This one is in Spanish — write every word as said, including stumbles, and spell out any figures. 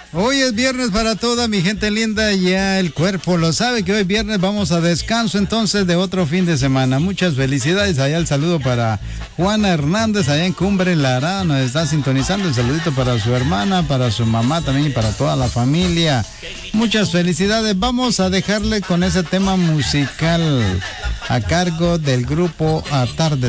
Hoy es viernes para toda mi gente linda, ya el cuerpo lo sabe que hoy viernes vamos a descanso entonces de otro fin de semana. Muchas felicidades, allá el saludo para Juana Hernández, allá en Cumbre Lara, nos está sintonizando, el saludito para su hermana, para su mamá también y para toda la familia. Muchas felicidades, vamos a dejarle con ese tema musical a cargo del grupo Atarde.